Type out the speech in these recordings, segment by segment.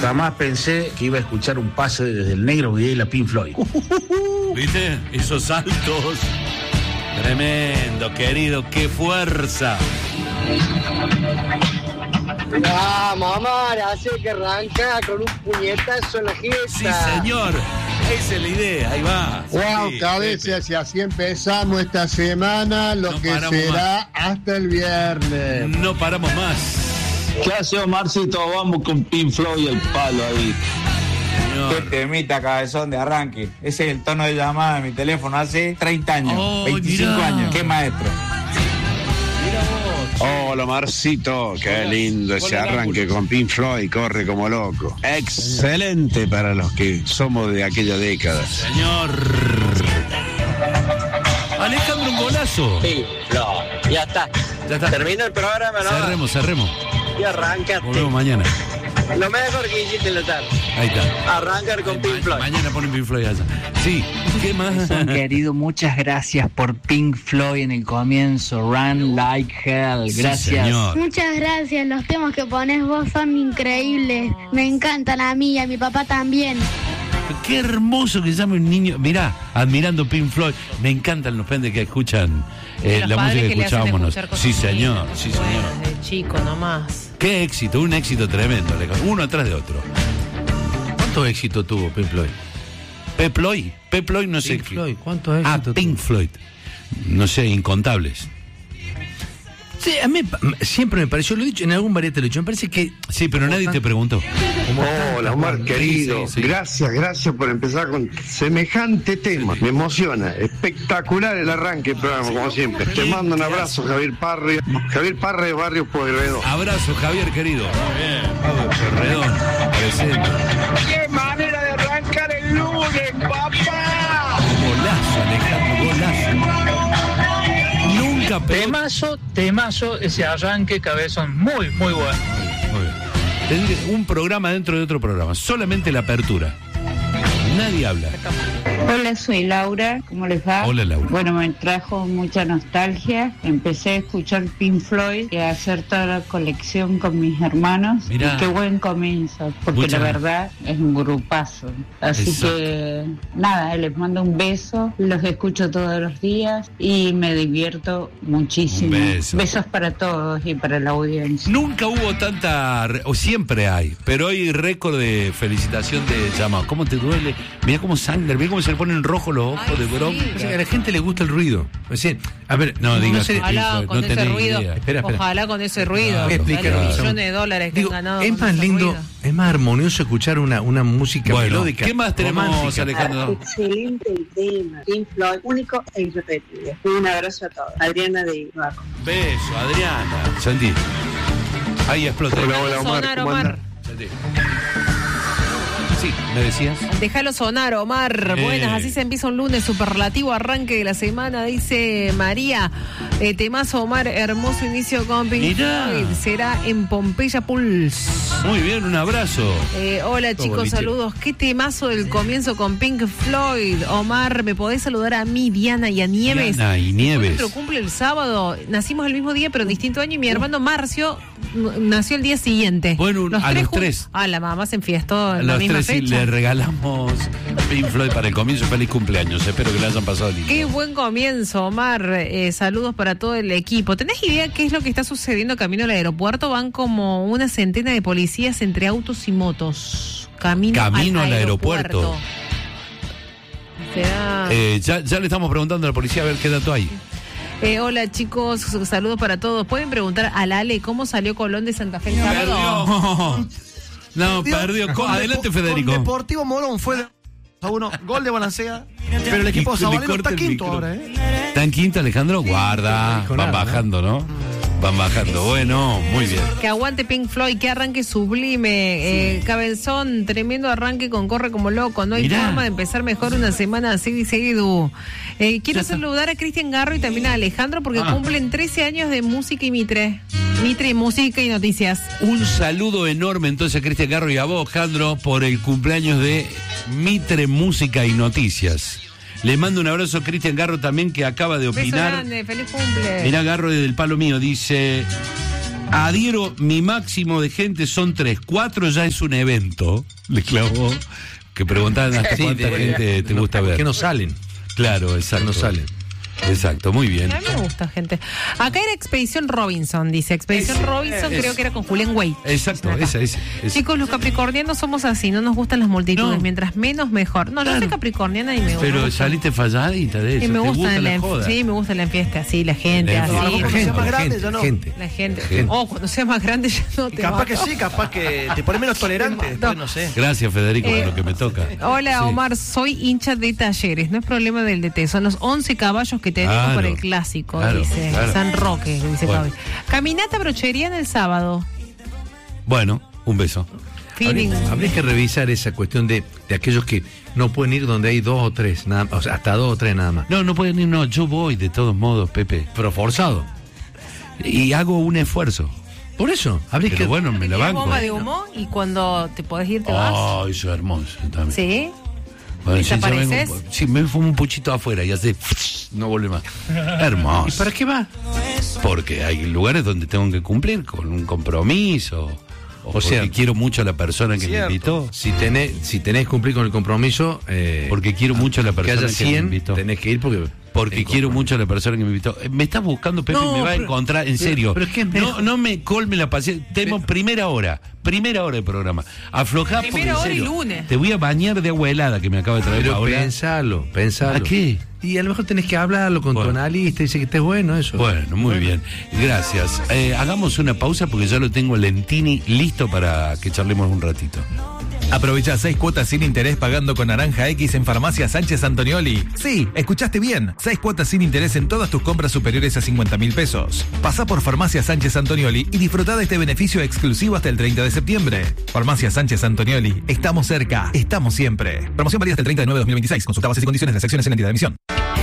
Jamás pensé que iba a escuchar un pase desde el Negro Videla a Pink Floyd. ¿Viste? Esos saltos. Tremendo, querido, qué fuerza. Mamá, hace que arranca con un puñetazo en la jeta. Sí, señor. Esa es la idea, ahí va. Wow, Sí, cabezas, y así empezamos esta semana, lo No que paramos será hasta el viernes. No paramos más. ¿Qué hace Omarcito? Vamos con Pink Floyd el palo ahí. Señor. Qué temita, cabezón, de arranque. Ese es el tono de llamada de mi teléfono hace 30 años, Oh, 25 mirá. años. Qué maestro. Mira vos. Hola Marcito, qué lindo ese arranque con Pink Floyd, corre como loco. Excelente para los que somos de aquella década. Señor. Alejandro, un golazo. Sí, no, ya está. Ya está. Termina el programa, ¿no? Cerremos. Y arranca. Volvemos mañana. Lo mejor que hiciste en la tarde. Ahí está. Arrancar con Pink Floyd. Mañana ponen Pink Floyd allá. Sí, ¿qué más? Querido, muchas gracias por Pink Floyd en el comienzo. Run like hell. Gracias. Sí, señor. Muchas gracias, los temas que pones vos son increíbles. Me encantan a mí y a mi papá también. Qué hermoso que llame un niño. Mirá, admirando Pink Floyd. Me encantan los pendes que escuchan Los la padres música que que le hacen escuchábamos. escuchar cosas Sí, señor. lindas. Sí, Bueno, señor. desde chico nomás. Qué éxito, un éxito tremendo, Alejandro. Uno atrás de otro. ¿Cuánto éxito tuvo Pink Floyd? Pink Floyd no sé. Pink Floyd, ¿cuánto éxito Pink Floyd. No sé, incontables. Sí, a mí siempre me pareció, lo he dicho, en algún variete lo he dicho, me parece que... Sí, pero nadie te preguntó. Hola Omar, querido, Sí. gracias por empezar con semejante tema, me emociona, espectacular el arranque del programa, como siempre. Te mando un abrazo, Javier Parra de Barrio Pueyrredón. Abrazo, Javier, querido. Muy bien. Pueyrredón, presente. ¡Qué manera de arrancar el lunes, papá! Golazo, Alejandro, golazo. Nunca pegó. Temazo, ese arranque, cabezón, muy bueno. Muy bien. Tendría un programa dentro de otro programa, solamente la apertura. Nadie habla. Hola, soy Laura, ¿cómo les va? Hola, Laura. Bueno, me trajo mucha nostalgia. Empecé a escuchar Pink Floyd y a hacer toda la colección con mis hermanos. Mirá. Y qué buen comienzo, porque Muchas la verdad es un grupazo. Así Exacto. que, nada, les mando un beso, los escucho todos los días y me divierto muchísimo. Un beso. Besos para todos y para la audiencia. Nunca hubo o siempre hay, pero hay récord de felicitación de llamados. ¿Cómo te duele? Mirá cómo sangra, mirá cómo se le ponen rojos los ojos de bronca. Parece que a la gente le gusta el ruido. Es decir, a ver, No digas que Ojalá no con ese tenés ruido. idea. Espera. Ojalá con ese ruido. Claro, explica, Dale, claro. millones de dólares que digo, han ganado. es con más ese lindo, ruido. es más armonioso escuchar una música Bueno, melódica. ¿qué más tenemos, romántica. Alejandro? Excelente el tema. Pink Floyd, único e irrepetible. Un abrazo a todos. Adriana de Ibaco. Beso, Adriana. Santi. Ahí explota. Sonar, Omar. Santi. Sí, ¿me decías? Déjalo sonar, Omar. Buenas, así se empieza un lunes superlativo, arranque de la semana, dice María. Temazo, Omar, hermoso inicio con Pink Mirá. Floyd. Será en Pompeya Pulse. Muy bien, un abrazo. Hola Todo chicos, boliche. saludos. Qué temazo del comienzo con Pink Floyd. Omar, ¿me podés saludar a mí, Diana y a Nieves? Diana y Nieves. Nuestro cumple el sábado. Nacimos el mismo día, pero en distinto año. Y mi hermano Marcio nació el día siguiente. Bueno, a los jun- tres. Ah, la mamá se enfiestó A en la los misma tres sí fecha. le regalamos Pink Floyd para el comienzo. Feliz cumpleaños. Espero que le hayan pasado lindo. Qué buen comienzo, Omar. Saludos para todo el equipo. ¿Tenés idea qué es lo que está sucediendo camino al aeropuerto? Van como una centena de policías entre autos y motos. Camino al aeropuerto. Será... Ya le estamos preguntando a la policía a ver qué dato hay. Hola chicos, saludos para todos. ¿Pueden preguntar a Lale cómo salió Colón de Santa Fe el sábado? No, perdió. Adelante, Federico. Con Deportivo Morón fue a uno, gol de Balancea, pero el equipo Le sabalero corta está el quinto micro. ahora, ¿Está en quinto, Alejandro? Guarda. dijo Van nada, bajando, ¿no? Van bajando. Bueno, muy bien. Que aguante Pink Floyd, que arranque sublime. Cabezón, tremendo arranque con Corre como loco. No hay Mirá. forma de empezar mejor una semana así, dice Edu. Quiero saludar a Cristian Garro y también a Alejandro porque cumplen 13 años de música y Mitre. Mitre, música y noticias. Un saludo enorme entonces a Cristian Garro y a vos, Jandro, por el cumpleaños de Mitre Música y Noticias. Le mando un abrazo a Cristian Garro también, que acaba de Beso opinar. grande, feliz cumple. Mirá, Garro desde el palo mío dice: Adhiero, mi máximo de gente son 3, 4 ya es un evento. Le clavó. Que preguntaban hasta cuánta gente te gusta ver. Que no salen. Claro, exacto. No salen. Exacto, muy bien. A mí me gusta, gente. Acá era Expedición Robinson, dice. Expedición Robinson, creo que era con Julián Wade. Exacto, esa. Chicos, los capricornianos somos así, no nos gustan las multitudes. No. Mientras menos, mejor. No, yo soy capricorniana y me gusta. Pero saliste falladita de eso. Y me ¿Te gusta la joda? Sí, me gusta la fiesta, sí, la gente, así. Cuando sea más grande, ya no. La gente. Oh, cuando sea más grande ya no te Capaz mato. que sí, capaz que te pones menos tolerante. Después, no sé. Gracias, Federico, por lo que me toca. Hola, Sí. Omar, soy hincha de Talleres. No es problema del DT, son los 11 caballos que tenemos Claro. por el clásico, Claro, dice claro. San Roque, dice Bueno. Pablo. Caminata brochería en el sábado. Bueno, un beso. Feeling. Habría que revisar esa cuestión de aquellos que no pueden ir donde hay 2 o 3, nada, o sea, hasta 2 o 3 nada más. No pueden ir, no, yo voy de todos modos, Pepe. Pero forzado. Y hago un esfuerzo. Por eso, habría Pero que... bueno, me la Es banco. bomba de humo y cuando te podés ir te vas. Oh, eso es hermoso también. ¿Sí? Bueno, si ¿Desapareces? me fumo un puchito afuera y hace... No vuelve más. Hermoso. ¿Y para qué va? Porque hay lugares donde tengo que cumplir con un compromiso. O sea, porque quiero mucho a la persona que me invitó. Si tenés que cumplir con el compromiso... porque quiero mucho a la que persona haya que 100, me invitó. tenés que ir porque quiero mucho a la persona que me invitó. Me estás buscando, Pepe, No, y me va a pero- encontrar, en serio. pero es que es mejor. no me colme la paciencia. Tenemos primera hora del programa. Aflojá, porque Primera en hora y serio, lunes. te voy a bañar de agua helada que me acaba de traer Pero Paola. pensalo. ¿A qué? Y a lo mejor tenés que hablarlo con tu analista y dice que estés bueno eso. Bueno, muy bien. Gracias. Hagamos una pausa porque ya lo tengo Lentini listo para que charlemos un ratito. Aprovecha 6 cuotas sin interés pagando con Naranja X en Farmacia Sánchez Antonioli. Sí, escuchaste bien. 6 cuotas sin interés en todas tus compras superiores a 50.000 pesos. Pasa por Farmacia Sánchez Antonioli y disfruta de este beneficio exclusivo hasta el 30 de septiembre. Farmacia Sánchez Antonioli. Estamos cerca. Estamos siempre. Promoción válida hasta el 30 de 9 de 2026. Consulta bases y condiciones de las secciones en la entidad de emisión.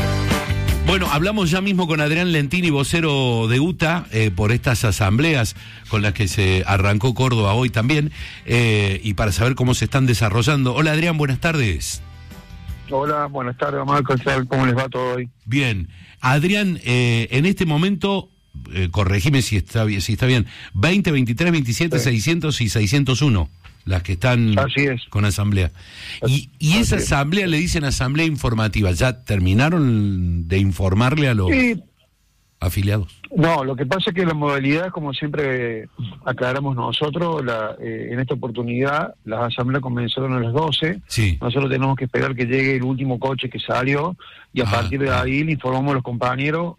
Bueno, hablamos ya mismo con Adrián Lentini, vocero de UTA, por estas asambleas con las que se arrancó Córdoba hoy también, y para saber cómo se están desarrollando. Hola Adrián, buenas tardes. Hola, buenas tardes, Marco. ¿Cómo les va todo hoy? Bien. Adrián, en este momento, corregime si está bien, 20, 23, 27, 600 y 601, las que están Así es. con asamblea. Y esa asamblea le dicen asamblea informativa. ¿Ya terminaron de informarle a los afiliados? No, lo que pasa es que la modalidad, como siempre aclaramos nosotros, en esta oportunidad las asambleas comenzaron a las 12. Sí. Nosotros tenemos que esperar que llegue el último coche que salió y a partir de ahí le informamos a los compañeros,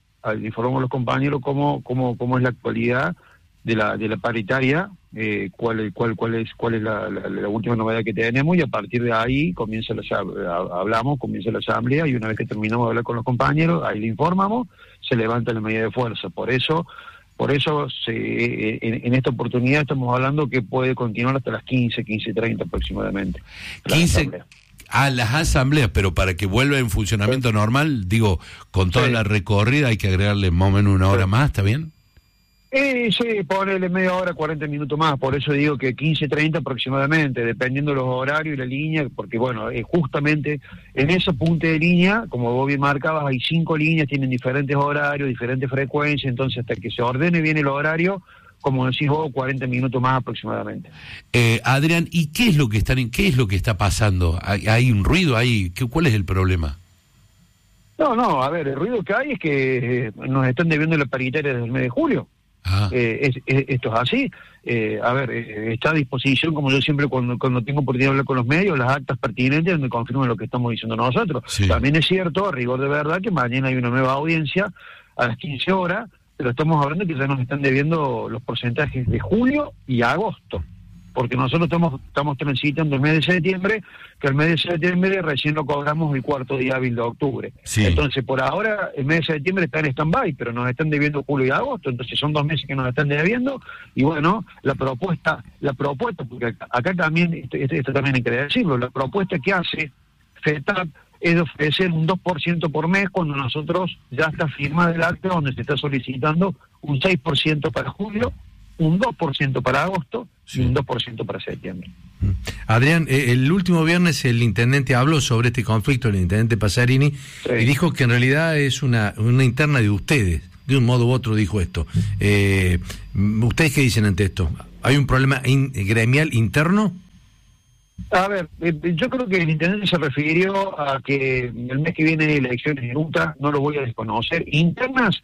cómo es la actualidad de la paritaria, cuál es la última novedad que tenemos, y a partir de ahí comienza la asamblea, y una vez que terminamos de hablar con los compañeros, ahí le informamos, se levanta la medida de fuerza. Por eso en esta oportunidad estamos hablando que puede continuar hasta las 15:30 aproximadamente. 15 a las asambleas, pero para que vuelva en funcionamiento normal, digo, con toda la recorrida hay que agregarle más o menos una hora más, ¿está bien? Sí, ponele media hora, 40 minutos más, por eso digo que 15:30 aproximadamente, dependiendo de los horarios y la línea, porque bueno, justamente en ese punto de línea, como vos bien marcabas, hay 5 líneas, tienen diferentes horarios, diferentes frecuencias, entonces hasta que se ordene bien el horario, como decís vos, 40 minutos más aproximadamente. Adrián, ¿y qué es lo que está pasando? ¿Hay un ruido ahí? ¿Cuál es el problema? No, a ver, el ruido que hay es que nos están debiendo la paritaria desde el mes de julio. Esto es así. Está a disposición, como yo siempre cuando tengo oportunidad de hablar con los medios, las actas pertinentes donde confirman lo que estamos diciendo nosotros. Sí. También es cierto, a rigor de verdad, que mañana hay una nueva audiencia a las 15 horas, pero estamos hablando que ya nos están debiendo los porcentajes de julio y agosto, porque nosotros estamos transitando el mes de septiembre, que el mes de septiembre recién lo cobramos el cuarto día hábil de octubre. Sí. Entonces, por ahora, el mes de septiembre está en stand-by, pero nos están debiendo julio y agosto, entonces son 2 meses que nos están debiendo, y bueno, la propuesta, porque acá también, esto también hay que decirlo, la propuesta que hace FETAP es de ofrecer un 2% por mes, cuando nosotros ya está firmada el acta donde se está solicitando un 6% para julio, un 2% para agosto y un 2% para septiembre. Adrián, el último viernes el intendente habló sobre este conflicto, el intendente Passarini, y dijo que en realidad es una interna de ustedes, de un modo u otro dijo esto. ¿Ustedes qué dicen ante esto? ¿Hay un problema gremial interno? A ver, yo creo que el intendente se refirió a que el mes que viene hay elecciones en UTA, no lo voy a desconocer. Internas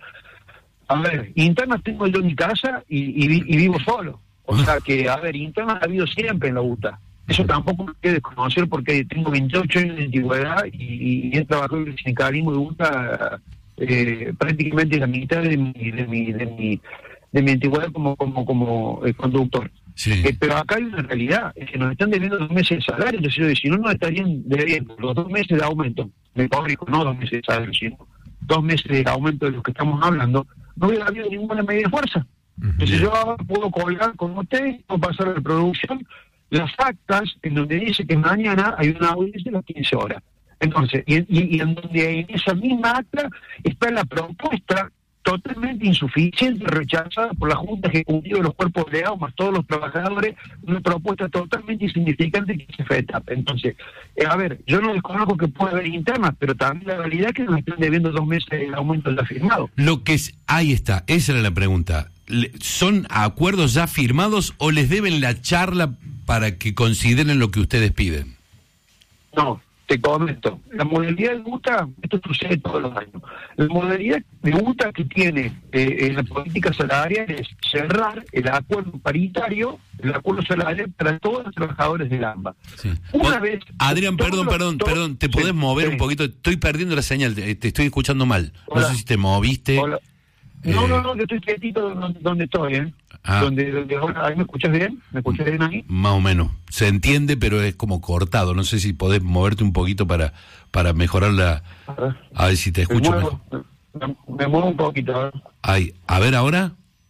tengo yo en mi casa y vivo solo. O sea que, a ver, internas ha habido siempre en la UTA. Eso tampoco me quiero desconocer porque tengo 28 años de antigüedad y he trabajado en el sindicalismo de UTA prácticamente la mitad de mi antigüedad como conductor. Sí. Pero acá hay una realidad, es que nos están debiendo 2 meses de salario, entonces si no nos estarían debiendo los 2 meses de aumento, me corrijo, no 2 meses de salario, sino 2 meses de aumento de los que estamos hablando, no hubiera habido ninguna medida de fuerza. Entonces yo ahora puedo colgar con usted, puedo pasar a la producción las actas en donde dice que mañana hay una audiencia de las 15 horas. Entonces, y en donde en esa misma acta está la propuesta totalmente insuficiente, rechazada por la Junta Ejecutiva de los Cuerpos Delegados, más todos los trabajadores, una propuesta totalmente insignificante que se FETAP. Entonces, a ver, yo no desconozco que puede haber internas, pero también la realidad es que nos están debiendo 2 meses de aumento del firmado. Ahí está, esa era la pregunta. ¿Son acuerdos ya firmados o les deben la charla para que consideren lo que ustedes piden? No. Te comento, la modalidad de UTA, esto sucede todos los años, la modalidad de UTA que tiene en la política salarial es cerrar el acuerdo paritario, el acuerdo salarial para todos los trabajadores del AMBA. Sí. Adrián, perdón, ¿te podés mover un poquito? Estoy perdiendo la señal, te estoy escuchando mal. Hola. No sé si te moviste. Hola. No, yo estoy quietito donde estoy, donde ahora, ¿ahí me escuchas bien? ¿Me escuchas bien ahí? Más o menos. Se entiende, pero es como cortado. No sé si podés moverte un poquito para mejorar a ver si te escucho mejor. Me muevo un poquito, a ver. Ahí. A ver, ¿ahora?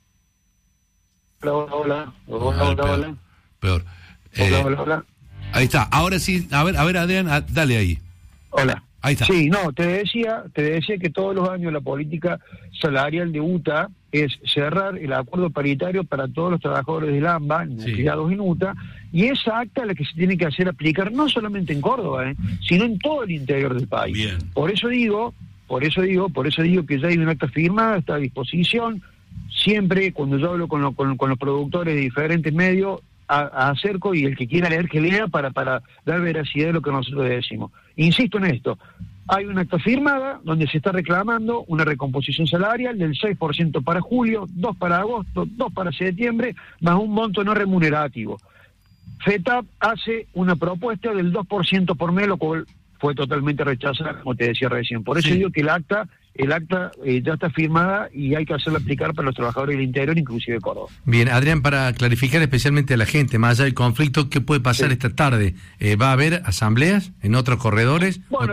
Hola. Peor. Hola. Ahí está. Ahora sí. A ver, Adrián, dale ahí. Hola. Ahí está. Sí, no, te decía que todos los años la política salarial de UTA es cerrar el acuerdo paritario para todos los trabajadores del AMBA, nucleados en UTA, y esa acta es la que se tiene que hacer aplicar no solamente en Córdoba, sino en todo el interior del país. Bien. Por eso digo que ya hay una acta firmada, está a disposición. Siempre cuando yo hablo con los productores de diferentes medios, acerco y el que quiera leer que lea para dar veracidad de lo que nosotros decimos. Insisto en esto, hay una acta firmada donde se está reclamando una recomposición salarial del 6% para julio, 2 para agosto, 2 para septiembre, más un monto no remunerativo. FETAP hace una propuesta del 2% por mes, lo cual fue totalmente rechazada, como te decía recién. Por eso digo que el acta ya está firmada y hay que hacerla aplicar para los trabajadores del interior, inclusive de Córdoba. Bien, Adrián, para clarificar especialmente a la gente, más allá del conflicto, ¿qué puede pasar esta tarde? ¿Va a haber asambleas en otros corredores? Bueno,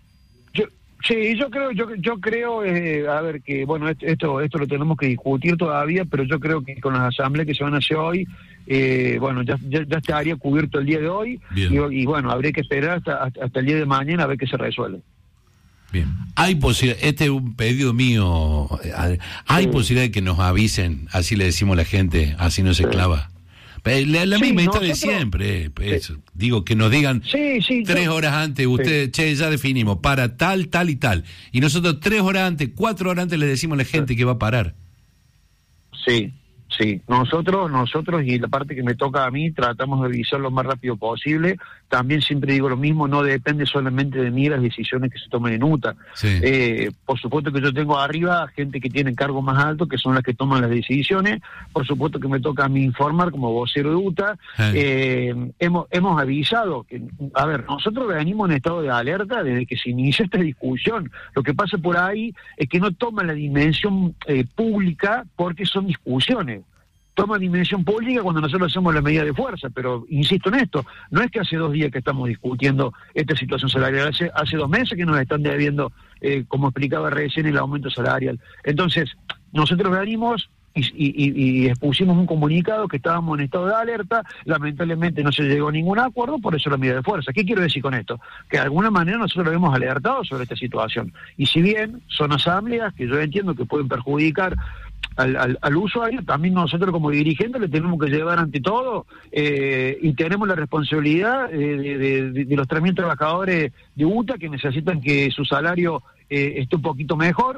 yo creo, a ver, que bueno, esto lo tenemos que discutir todavía, pero yo creo que con las asambleas que se van a hacer hoy, bueno, ya estaría cubierto el día de hoy, y bueno, habría que esperar hasta el día de mañana a ver qué se resuelve. Bien. Hay posibilidad, este es un pedido mío, hay posibilidad de que nos avisen, así le decimos a la gente, así no se clava. La misma historia de siempre, eso. Digo, que nos digan 3 horas antes, ustedes, ya definimos, para tal y tal. Y nosotros 3 horas antes, 4 horas antes le decimos a la gente que va a parar. Sí. Nosotros, y la parte que me toca a mí, tratamos de avisar lo más rápido posible. También siempre digo lo mismo, no depende solamente de mí las decisiones que se tomen en UTA. Por supuesto que yo tengo arriba gente que tiene cargos más altos, que son las que toman las decisiones. Por supuesto que me toca a mí informar como vocero de UTA. Hemos avisado que, a ver, nosotros venimos en estado de alerta desde que se inició esta discusión. Lo que pasa por ahí es que no toma la dimensión pública porque son discusiones. Toma dimensión pública cuando nosotros hacemos la medida de fuerza, pero insisto en esto, no es que hace 2 días que estamos discutiendo esta situación salarial, hace 2 meses que nos están debiendo, como explicaba recién, el aumento salarial. Entonces, nosotros venimos y expusimos un comunicado que estábamos en estado de alerta, lamentablemente no se llegó a ningún acuerdo, por eso la medida de fuerza. ¿Qué quiero decir con esto? Que de alguna manera nosotros hemos alertado sobre esta situación. Y si bien son asambleas que yo entiendo que pueden perjudicar al usuario, también nosotros como dirigentes le tenemos que llevar ante todo y tenemos la responsabilidad de los 3.000 trabajadores de UTA que necesitan que su salario esté un poquito mejor.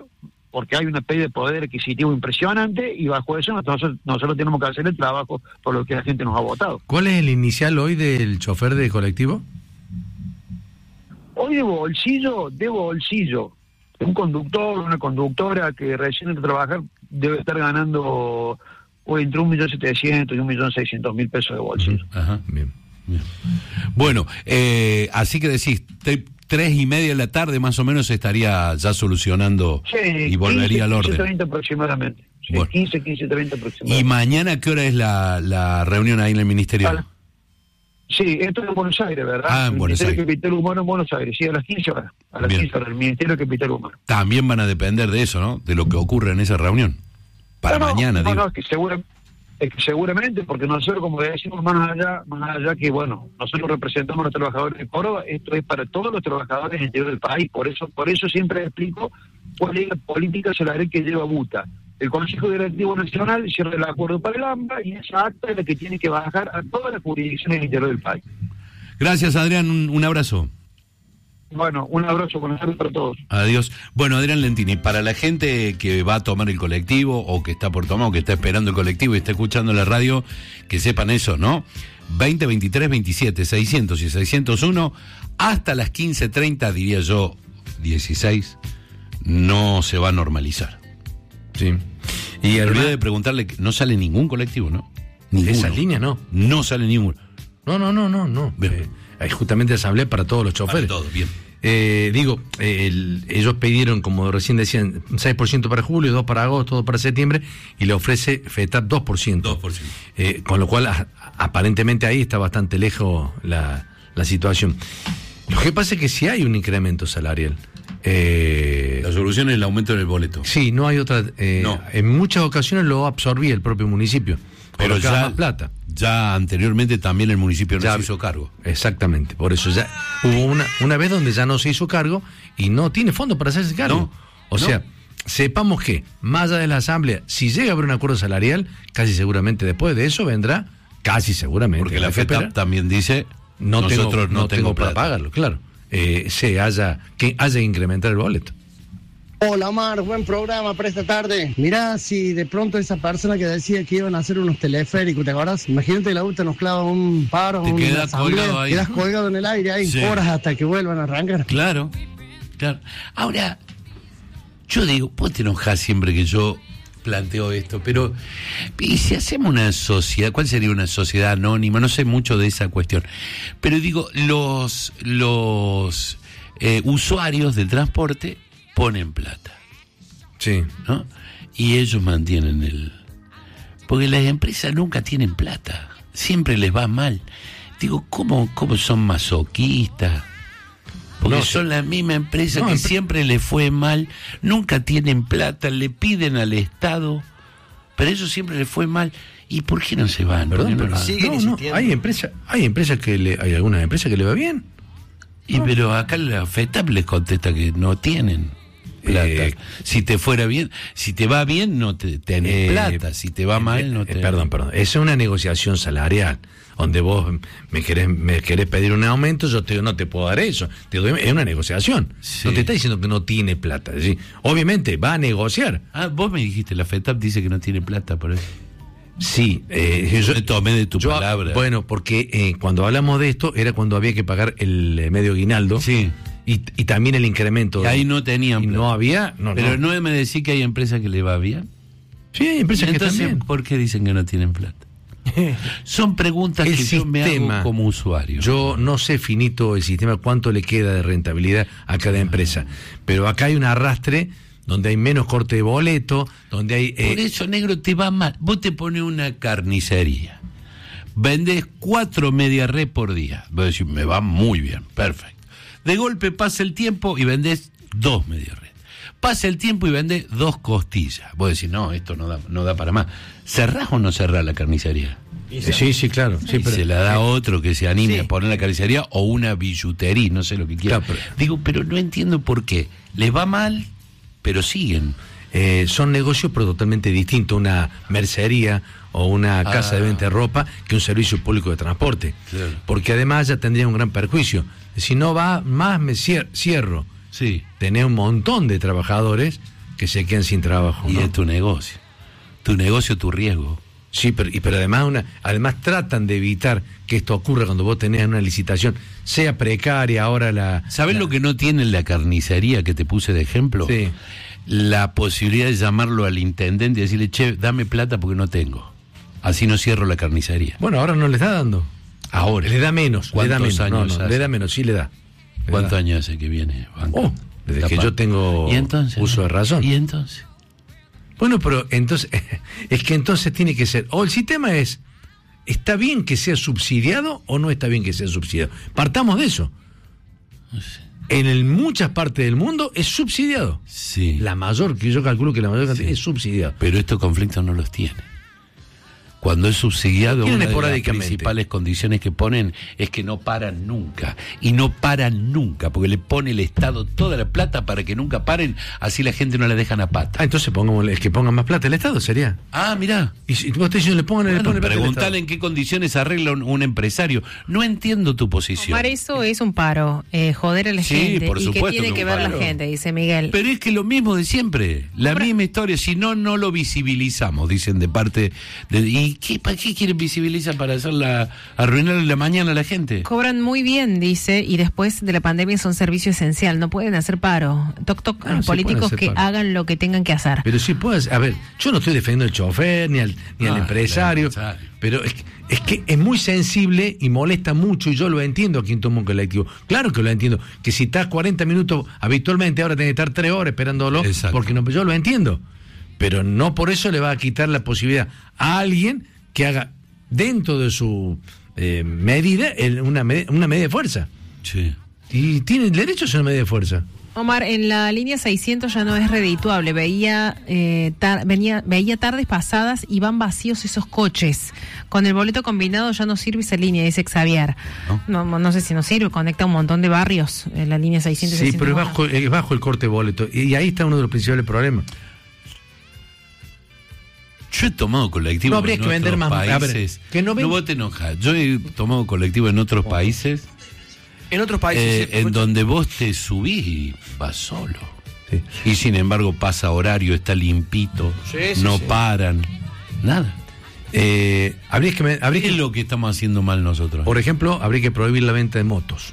porque hay una pérdida de poder adquisitivo impresionante, y bajo eso nosotros tenemos que hacer el trabajo por lo que la gente nos ha votado. ¿Cuál es el inicial hoy del chofer de colectivo? Hoy de bolsillo, un conductor, una conductora que recién entra a trabajar debe estar ganando entre 1.700.000 y 1.600.000 pesos de bolsillo. Ajá, bien. Bueno, así que decís, 3:30 de la tarde más o menos estaría ya solucionando y volvería al orden. 15:30 aproximadamente. Sí, bueno. 15:30 aproximadamente. ¿Y mañana a qué hora es la reunión ahí en el Ministerio? Sí, esto es en Buenos Aires, ¿verdad? En Buenos Aires. El Ministerio de Capital Humano en Buenos Aires, sí, a las 15 horas. A las 15 horas, el Ministerio de Capital Humano. También van a depender de eso, ¿no? De lo que ocurre en esa reunión. Para mañana, digo. No, es que seguramente, porque nosotros, como decimos, más allá que, bueno, nosotros representamos a los trabajadores de Córdoba, esto es para todos los trabajadores del interior del país, por eso siempre explico cuál es la política salarial que lleva UTA. El Consejo Directivo Nacional cierra el acuerdo para el AMBA, y esa acta es la que tiene que bajar a todas las jurisdicciones del interior del país. Gracias, Adrián, un abrazo. Bueno, un abrazo, buenas tardes para todos. Adiós. Bueno, Adrián Lentini, para la gente que va a tomar el colectivo, o que está por tomar, o que está esperando el colectivo y está escuchando la radio, que sepan eso, ¿no? 20, 23, 27, 600 y 601, hasta las 15:30, diría yo, 16, no se va a normalizar. Sí. Y olvidé de preguntarle, que no sale ningún colectivo, ¿no? De esas líneas, no. No sale ninguno. No. Hay justamente asamblea para todos los choferes. Para todos, bien. Ellos pidieron, como recién decían, 6% para julio, 2% para agosto, 2% para septiembre, y le ofrece FETAP 2%. 2%. Con lo cual, aparentemente ahí está bastante lejos la situación. Lo que pasa es que si hay un incremento salarial. La solución es el aumento del boleto. Sí, no hay otra. No. En muchas ocasiones lo absorbía el propio municipio. Pero ya más plata. Ya anteriormente también el municipio no se hizo cargo. Exactamente, por eso ya hubo una vez donde ya no se hizo cargo y no tiene fondo para hacerse cargo. O sea, sepamos que más allá de la asamblea, si llega a haber un acuerdo salarial, casi seguramente después de eso vendrá, casi seguramente. Porque la FETAP también dice, nosotros no tengo para pagarlo, claro. Que haya que incrementar el boleto. Hola Omar, buen programa para esta tarde. Mirá, si de pronto esa persona que decía que iban a hacer unos teleféricos, ¿te acordás? Imagínate, la UTA nos clava un paro, te quedas colgado ahí. Quedas colgado en el aire ahí, sí, horas hasta que vuelvan a arrancar. Claro. Ahora, yo digo, vos te enojás siempre que yo planteo esto, pero ¿y si hacemos una sociedad? ¿Cuál sería una sociedad anónima? No sé mucho de esa cuestión, pero digo, los usuarios del transporte ponen plata. Sí. ¿No? Y ellos mantienen porque las empresas nunca tienen plata, siempre les va mal. Digo, ¿cómo son masoquistas? Porque son la misma empresa que siempre les fue mal, nunca tienen plata, le piden al Estado, pero ellos siempre les fue mal. ¿Y por qué no se van? Hay empresas que hay algunas empresas que le va bien. Pero acá la FETAP les contesta que no tienen plata. Si te fuera bien, si te va bien, no tenés plata. Si te va mal, no tenés. Perdón. Es una negociación salarial, donde vos me querés pedir un aumento, yo te digo, no te puedo dar eso. Es una negociación. Sí. No te está diciendo que no tiene plata. Es decir, obviamente va a negociar. Vos me dijiste, la FETAP dice que no tiene plata por eso. Sí, yo me tomé de tu palabra. Bueno, porque cuando hablamos de esto era cuando había que pagar el medio aguinaldo. Sí. Y también el incremento. Y ahí no tenían plata. No había. Pero no me decís que hay empresas que le va bien. Sí, hay empresas que también. ¿Por qué dicen que no tienen plata? Son preguntas que yo me hago como usuario. Yo no sé, finito, el sistema, cuánto le queda de rentabilidad a cada empresa. Pero acá hay un arrastre donde hay menos corte de boleto, donde hay... Por eso, negro, te va mal. Vos te pones una carnicería, vendés 4 media red por día. Vos decís, me va muy bien, perfecto. De golpe pasa el tiempo y vendés 2 media red. Pasa el tiempo y vendés 2 costillas. Vos decís, no, esto no da para más. ¿Cerrás o no cerrás la carnicería? Sí, claro. Sí, pero se la da otro que se anime a poner la carnicería, o una billutería, no sé lo que quiera. Claro, pero no entiendo por qué. Les va mal, pero siguen. Son negocios pero totalmente distintos, una mercería o una casa de venta de ropa, que un servicio público de transporte. Claro. Porque además ya tendría un gran perjuicio. Si no va más, me cierro. Sí. Tenés un montón de trabajadores que se quedan sin trabajo. Y ¿no? es tu negocio, tu riesgo. Sí, pero además tratan de evitar que esto ocurra cuando vos tenés una licitación, sea precaria ahora ¿Sabés lo que no tiene la carnicería que te puse de ejemplo? Sí. La posibilidad de llamarlo al intendente y decirle, che, dame plata porque no tengo. Así no cierro la carnicería. Bueno, ahora no le está dando. Ahora. Le da menos. ¿Cuántos años hace? Le da menos, sí le da. ¿Cuántos años hace que viene? Desde que yo tengo uso de razón. ¿Y entonces? Bueno, pero entonces, es que entonces tiene que ser, o el sistema es, ¿está bien que sea subsidiado o no está bien que sea subsidiado? Partamos de eso. No sé. En muchas partes del mundo es subsidiado. Sí. Yo calculo que la mayor cantidad es subsidiado. Pero estos conflictos no los tiene. Cuando es subsidiado, una de las principales condiciones que ponen es que no paran nunca. Y no paran nunca, porque le pone el Estado toda la plata para que nunca paren, así la gente no la dejan a pata. Entonces el que ponga más plata el Estado sería. Mirá. Y si vos te dicen, le pone preguntale en qué condiciones arregla un empresario. No entiendo tu posición. Para eso es un paro, joder a la gente. Por y supuesto que tiene que ver la gente, dice Miguel. Pero es que lo mismo de siempre, la misma historia, si no lo visibilizamos, dicen de parte de... ¿Para qué quieren visibilizar? ¿Para arruinarle la mañana a la gente? Cobran muy bien, dice, y después de la pandemia son servicio esencial, no pueden hacer paro. Toc, a los políticos que hagan lo que tengan que hacer. Pero sí puedes, a ver, yo no estoy defendiendo al chofer ni al empresario, pero es que es muy sensible y molesta mucho, y yo lo entiendo a quien toma un colectivo. Claro que lo entiendo, que si estás 40 minutos habitualmente, ahora tenés que estar 3 horas esperándolo, porque no, yo lo entiendo. Pero no por eso le va a quitar la posibilidad a alguien que haga dentro de su medida una medida de fuerza. Sí. Y tiene derecho a ser una medida de fuerza. Omar, en la línea 600 ya no es redituable. Veía tardes pasadas y van vacíos esos coches. Con el boleto combinado ya no sirve esa línea, dice Xavier. No sé si no sirve, conecta un montón de barrios en la línea 600. Sí, pero es bajo el corte de boleto. Y ahí está uno de los principales problemas. Yo he tomado colectivo no habría en que vender otros más países. Que no vos te enojas. Yo he tomado colectivo en otros países. En otros países. En donde vos te subís y vas solo. Sí. Y sin embargo pasa horario, está limpito, paran, nada. Habría que es lo que estamos haciendo mal nosotros. Por ejemplo, habría que prohibir la venta de motos.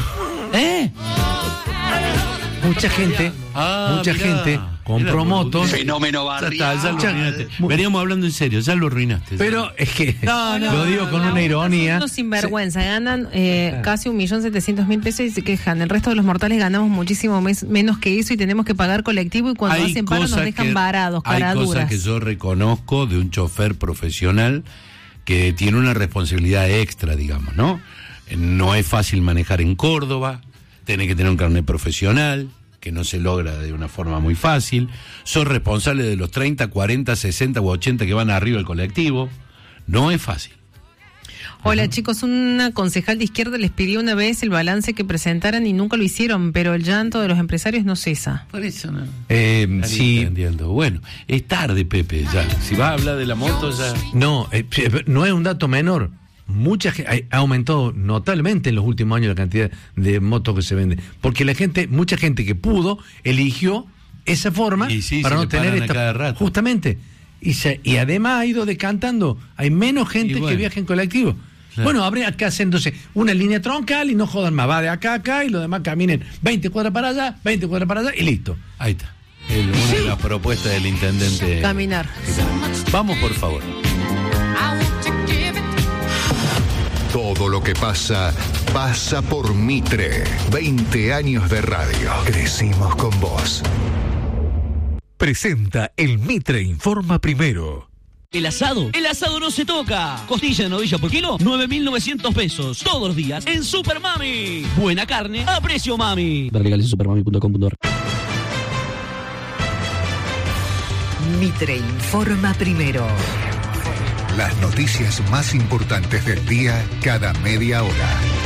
Mucha gente compró motos. Fenómeno barrio. Veníamos hablando en serio, ya lo arruinaste. Pero es que lo digo con una ironía. Son sinvergüenza, ganan casi 1.700.000 pesos y se quejan. El resto de los mortales ganamos muchísimo menos que eso y tenemos que pagar colectivo, y cuando hacen paro nos dejan varados, caraduras. Hay cosas que yo reconozco de un chofer profesional que tiene una responsabilidad extra, digamos, ¿no? No es fácil manejar en Córdoba, tiene que tener un carnet profesional, que no se logra de una forma muy fácil. Sos responsable de los 30, 40, 60 u 80 que van arriba del colectivo. No es fácil. Hola chicos, una concejal de izquierda les pidió una vez el balance que presentaran y nunca lo hicieron, pero el llanto de los empresarios no cesa. Por eso no. Sí. Entendiendo. Bueno, es tarde, Pepe, ya. Si vas a hablar de la moto, ya. No es un dato menor. Ha aumentado notablemente en los últimos años la cantidad de motos que se venden, porque mucha gente que pudo eligió esa forma para no tener esta cada rato. Justamente, y además ha ido decantando, hay menos gente que viaja en colectivo. Claro. Bueno, habría que hacer entonces una línea troncal y no jodan más, va de acá a acá y los demás caminen 20 cuadras para allá, 20 cuadras para allá y listo. Ahí está. Una de las propuestas del intendente. Caminar. Vamos, por favor. Todo lo que pasa por Mitre. 20 años de radio. Crecimos con vos. Presenta el Mitre Informa Primero. El asado no se toca. Costilla de novilla por kilo, 9.900 pesos. Todos los días en Super Mami. Buena carne a precio mami. Ver legales en supermami.com.ar. Mitre Informa Primero. Las noticias más importantes del día cada media hora.